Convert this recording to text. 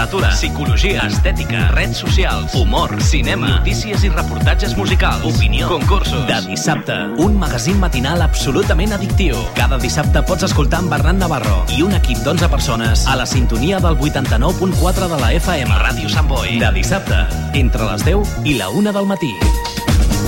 literatura, psicologia, estètica, redes socials, humor, cinema, notícies i reportatges musicals, opinió, concursos. De dissabte, un magazín matinal absolutament addictiu. Cada dissabte pots escoltar en Bernat Navarro i un equip d'11 persones a la sintonia del 89.4 de la FM. Ràdio Sant Boi. De dissabte, entre les 10 i la 1 del matí.